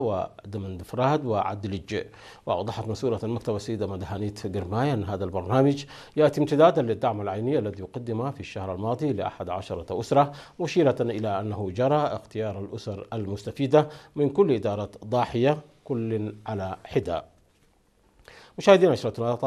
ودمن دفراد وعدلج. وأوضحت مسؤولة المكتب السيدة مدهانيت قرماي أن هذا البرنامج يأتي امتدادا للدعم العيني الذي قدم في الشهر الماضي ل11 أسرة، مشيرة إلى أنه جرى اختيار الأسر المستفيدة من كل إدارة ضاحية كل على حدة. مشاهدينا، نشرتنا